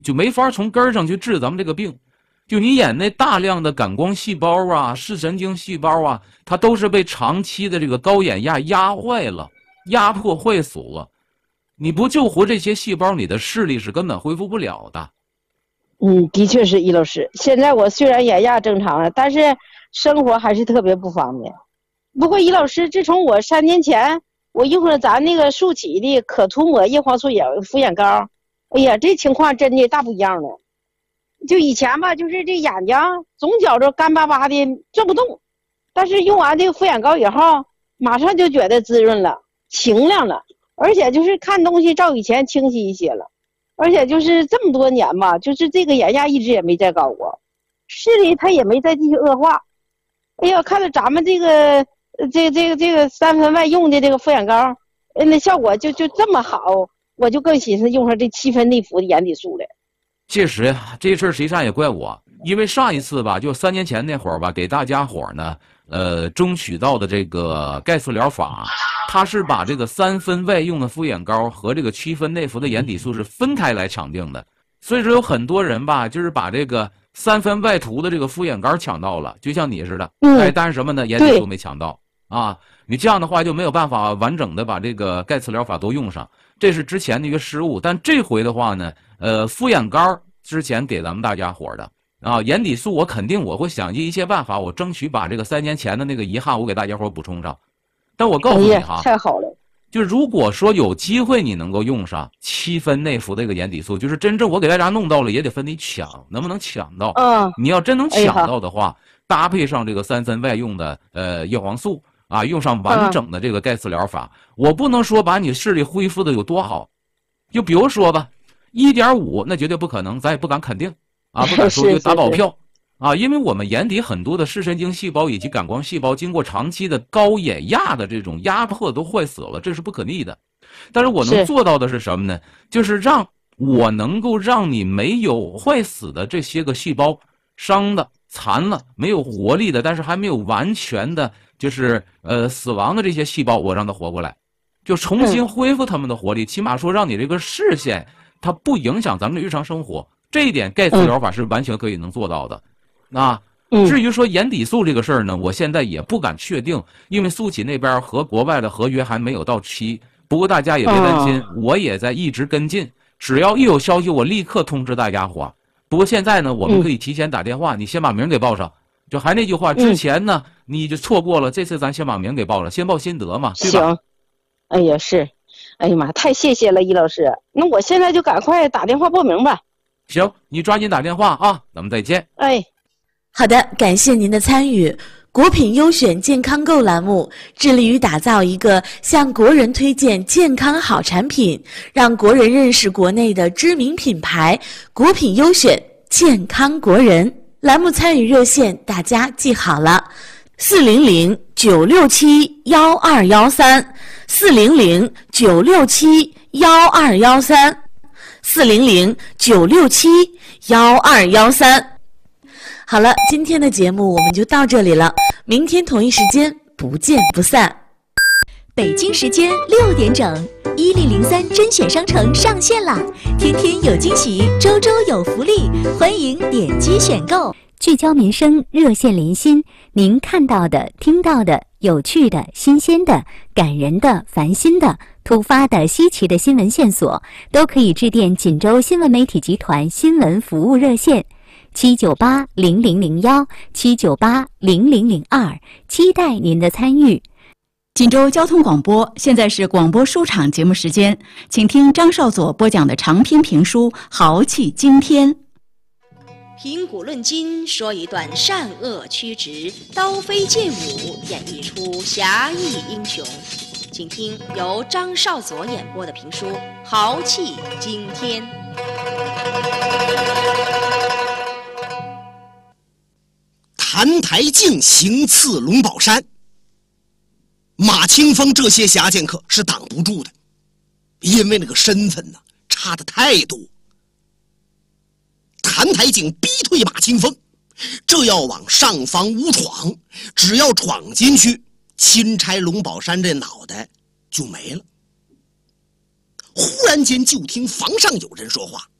就没法从根儿上去治咱们这个病。就你眼内大量的感光细胞啊、视神经细胞啊，它都是被长期的这个高眼压压坏了、压迫坏死了。你不救活这些细胞，你的视力是根本恢复不了的。 的确是易老师。现在我虽然眼压正常了，但是生活还是特别不方便。不过易老师，自从我3年前我用了咱那个速起的可涂抹叶黄素敷眼膏，哎呀，这情况真的大不一样了。就以前吧，就是这眼睛总觉着干巴巴的转不动，但是用完这个敷眼膏以后，马上就觉得滋润了、清亮了，而且就是看东西照以前清晰一些了。而且就是这么多年吧，就是这个眼压一直也没再高过，视力它也没再继续恶化。哎呀，看了咱们这个3分外用的这个敷眼膏，那效果就这么好，我就更寻思用上这7分内服的眼底素了。 其实呀，这事儿实际上也怪我，因为上一次吧，就3年前那会儿吧，给大家伙呢，争取到的这个盖茨疗法，它是把这个3分外用的敷眼膏和这个7分内服的眼底素是分开来抢定的。所以说有很多人吧，就是把这个3分外涂的这个敷眼膏抢到了，就像你似的，但是什么呢？眼底素没抢到啊。你这样的话就没有办法完整的把这个盖茨疗法都用上，这是之前的一个失误。但这回的话呢，敷眼膏之前给咱们大家伙的啊，眼底素我会想尽一切办法，我争取把这个3年前的那个遗憾我给大家伙补充上。但我告诉你哈， 太好了， 就如果说有机会你能够用上7分内服的这个眼底素，就是真正我给大家弄到了，也得分你抢，能不能抢到？你要真能抢到的话，搭配上这个3分外用的叶黄素啊，用上完整的这个盖茨疗法，我不能说把你视力恢复的有多好，就比如说吧，1.5那绝对不可能，咱也不敢肯定啊，不敢说就打保票啊，因为我们眼底很多的视神经细胞以及感光细胞经过长期的高眼压的这种压迫都坏死了，这是不可逆的。但是我能做到的是什么呢？就是让我能够让你没有坏死的这些个细胞伤的残了没有活力的，但是还没有完全的就是死亡的这些细胞，我让它活过来，就重新恢复它们的活力，起码说让你这个视线它不影响咱们的日常生活，这一点盖茨疗法是完全可以能做到的。至于说眼底素这个事儿呢，我现在也不敢确定，因为速起那边和国外的合约还没有到期。不过大家也别担心，我也在一直跟进，只要一有消息我立刻通知大家伙。不过现在呢，我们可以提前打电话，你先把名给报上。就还那句话，之前呢你就错过了，这次咱先把名给报了，先报心得嘛，对吧？ 行，哎呀是，哎呀妈，太谢谢了易老师，那我现在就赶快打电话报名吧。 行，你抓紧打电话啊，咱们再见。 哎， 好的，感谢您的参与。国品优选健康购栏目致力于打造一个向国人推荐健康好产品，让国人认识国内的知名品牌国品优选健康国人。栏目参与热线大家记好了，400-967-1213，400-967-1213，400-967-1213。好了，今天的节目我们就到这里了，明天同一时间不见不散。 北京时间6点整，1003甄选商城上线啦！天天有惊喜，周周有福利，欢迎点击选购。 聚焦民生，热线连心，您看到的、听到的、有趣的、新鲜的、感人的、烦心的、突发的、稀奇的新闻线索，都可以致电锦州新闻媒体集团新闻服务热线798-0002，798-0002，期待您的参与。 锦州交通广播，现在是广播书场节目时间，请听张少佐播讲的长篇评书《豪气惊天》。 评古论今，说一段善恶曲直、刀飞剑舞，演绎出侠义英雄。请听由张少佐演播的评书《豪气惊天》。 谭台镜行刺龙宝山，马清风这些侠剑客是挡不住的，因为那个身份呢差得太多。谭台镜逼退马清风，这要往上房屋闯，只要闯进去，钦差龙宝山这脑袋就没了。忽然间就听房上有人说话：“